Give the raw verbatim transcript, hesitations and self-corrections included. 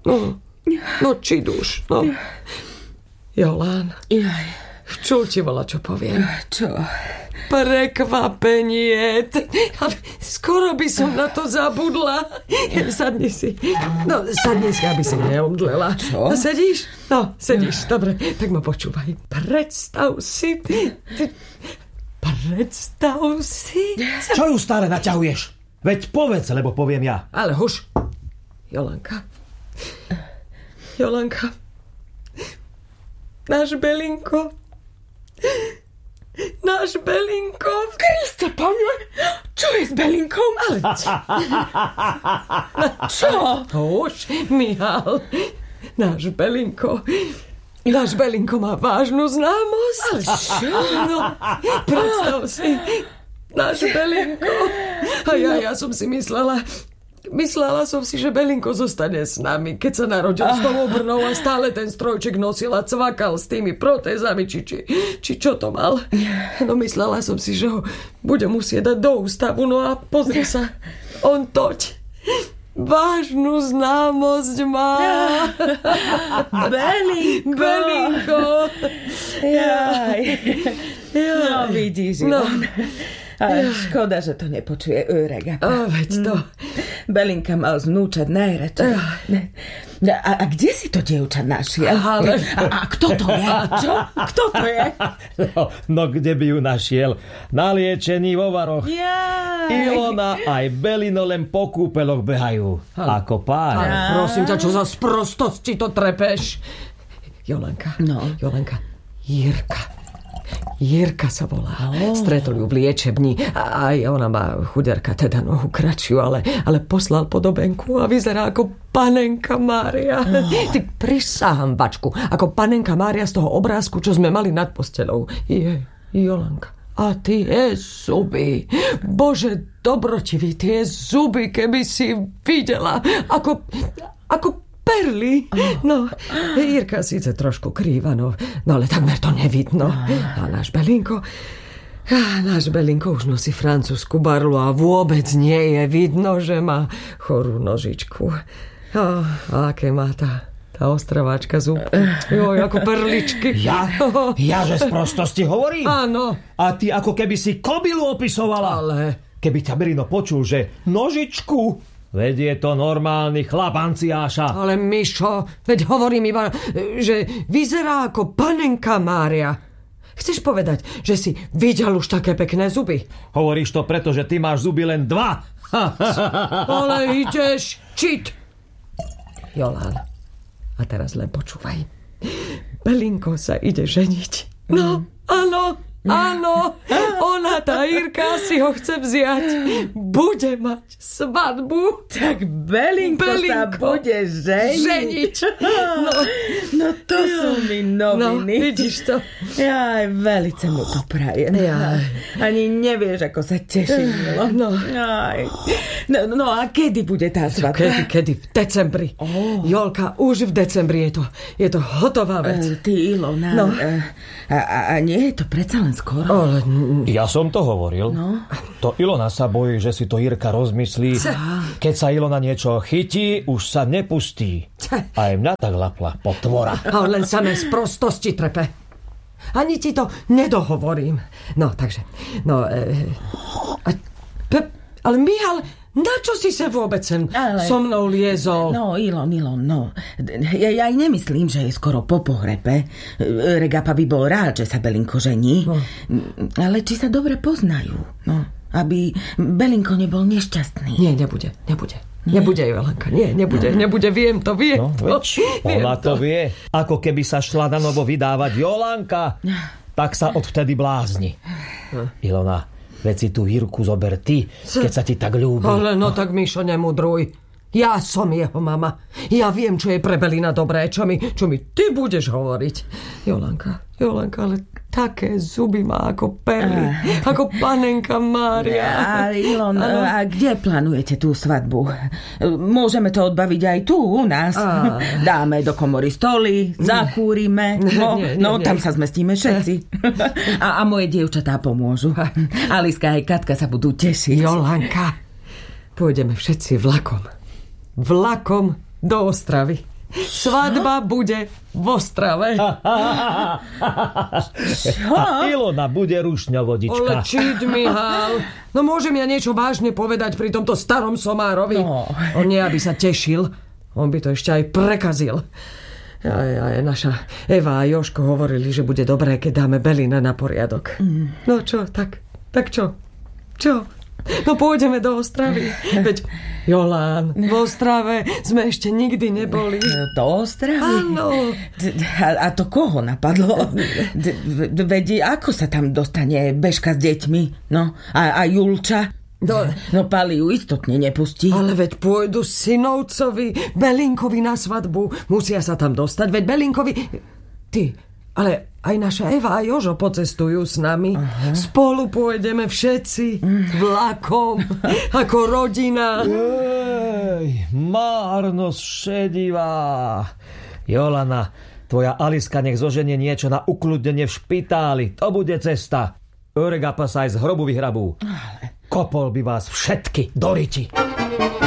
No, no či duš, no. Jolán. Jaj. Včul ti volá, čo poviem. Čo? Prekvapenie. Skoro by som na to zabudla. Sadni si. No, sadni si, aby si neomdlela. Čo? No, sedíš? No, sedíš. Dobre, tak ma počúvaj. Predstav si. Predstav si. Čo ju stále naťahuješ? Veď povedz, lebo poviem ja. Ale huš. Jolanka. Jolanka. Náš Belinko. Náš Belinko. Kriste, pane, čo je s Belinkom? Ale čo? Už, Michal. Náš Belinko. Náš Belinko má vážnu známosť. Ale čo? No, predstav si. Náš Belinko. A ja, ja som si myslela... Myslela som si, že Belinko zostane s nami, keď sa narodil s tou obrnou a stále ten strojček nosil a cvakal s tými protézami, či, či, či čo to mal. No myslela som si, že ho bude musieť dať do ústavu, no a pozri sa, on toť vážnu známosť má. Belinko. Belinko. Jaj. Jaj. No vidíš, no. A škoda, že to nepočuje Örega. A veď to. Belinka mal znúčať najradšej. A, a kde si to dievča našiel? Ale... A, a kto to je? Čo? Kto to je? No, no kde by ju našiel? Naliečený vo varoch. Jaj. Ilona aj Belino len po kúpeloch behajú. Ale... Ako páň. Ale prosím ťa, čo za sprostosti to trepeš? Jolanka. No. Jolanka. Jirka. Jirka sa volá. Oh. Stretol ju v liečebni. Aj ona má chuderka, teda nohu kratšiu, ale, ale poslal podobenku a vyzerá ako panenka Mária. Oh. Ty prisahám, bačku, ako panenka Mária z toho obrázku, čo sme mali nad postelou. Je, Jolanka. A tie zuby. Bože, dobrotivý, tie zuby, keby si videla, ako... ako perly. No, Jirka síce trošku krýva, no, no ale takmer to nevidno. A náš Belinko, a náš Belinko už nosí francúzsku barlu a vôbec nie je vidno, že má chorú nožičku. A, a aké má tá, tá ostravačka zub. Joj, ako perličky. Ja? Ja, že z prostosti hovorím? Áno. A ty ako keby si kobylu opisovala. Ale... Keby ťa Belino počul, že nožičku... Veď je to normálny chlap, Anciáša. Ale Mišo, veď hovorím iba, že vyzerá ako panenka Mária. Chceš povedať, že si videl už také pekné zuby? Hovoríš to preto, že ty máš zuby len dva. Ale ideš čit. Jolán, a teraz len počúvaj. Belinko sa ide ženiť. No, áno. Áno, ona, tá Jirka, si ho chce vziať. Bude mať svadbu. Tak Belinko, Belinko sa bude ženiť. Ženiť. No, no to ja. Sú mi noviny. No, vidíš to. Ja velice mu to prajem. Ja. Ani nevieš, ako sa teším. No. No, no a kedy bude tá svadba? Kedy, kedy? V decembri. Oh. Jolka, už v decembri je to, je to hotová vec. Uh, ty, Ilona. No. Uh, a, a, a nie je to predsa len skoro. Ale... Ja som to hovoril. No. To Ilona sa bojí, že si to Jirka rozmyslí. Keď sa Ilona niečo chytí, už sa nepustí. Aj mňa tak lapla potvora. A len samé z prostosti trepe. Ani ti to nedohovorím. No, takže... No, e, a, pe, ale Michal... Na čo si sa vôbec sem ale... so mnou liezol? No, Ilon, Ilon, no. Ja, ja aj nemyslím, že je skoro po pohrebe. Regapa by bol rád, že sa Belinko žení. No. Ale či sa dobre poznajú? No, aby Belinko nebol nešťastný. Nie, nebude, nebude. Nie? Nebude, Jolanka, nie, nebude, no. nebude, viem to, viem no, to. Viem ona to vie. Ako keby sa šla na novo vydávať Jolanka, tak sa odvtedy blázni. No. Ilona, veď si tú Jirku zober ty, keď sa ti tak ľúbi. Ale no tak, Mišo, nemudruj. Ja som jeho mama. Ja viem, čo je pre Belina dobré, čo mi, čo mi ty budeš hovoriť. Jolanka, Jolanka, ale také zuby má ako perly. Uh. Ako panenka Mária. A Ilon, ano? A kde plánujete tú svadbu? Môžeme to odbaviť aj tu u nás. Uh. Dáme do komory stoly, zakúrime. No, nie, nie, no nie. Tam sa zmestíme všetci. a, a moje dievčatá pomôžu. Aliska aj Katka sa budú tešiť. Jolanka, pôjdeme všetci vlakom. Vlakom do Ostravy. Svadba bude v Ostrave. Čo? A Ilona bude rušňovodička. Ale čít, Mihal. No môžem ja niečo vážne povedať pri tomto starom somárovi? No. On nie, aby sa tešil. On by to ešte aj prekazil. Aj, aj naša Eva a Jožko hovorili, že bude dobré, keď dáme Belina na poriadok. Mm. No čo, tak, tak čo? Čo? No pôjdeme do Ostravy. Veď, Jolán, v Ostrave sme ešte nikdy neboli. Do Ostravy? Áno. A, a to koho napadlo? Veď, ako sa tam dostane Bežka s deťmi? No, a, a Julča? No, no Pali ju istotne nepustí. Ale veď pôjdu synovcovi Belinkovi na svadbu. Musia sa tam dostať, veď Belinkovi... Ty, ale aj naša Eva a Jožo pocestujú s nami. Aha. Spolu pôjdeme všetci vlakom, ako rodina. Ej, márnosť šedivá. Jolana, tvoja Aliska nech zoženie niečo na ukľudnenie v špitáli. To bude cesta. Örega sa aj z hrobu vyhrabú. Kopol by vás všetky do riti.